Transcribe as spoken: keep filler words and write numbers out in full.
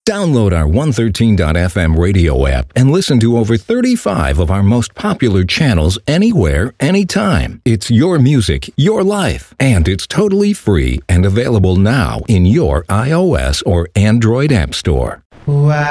Download our one thirteen dot f m radio app and listen to over thirty-five of our most popular channels anywhere, anytime. It's your music, your life, and it's totally free and available now in your iOS or Android app store. Wow.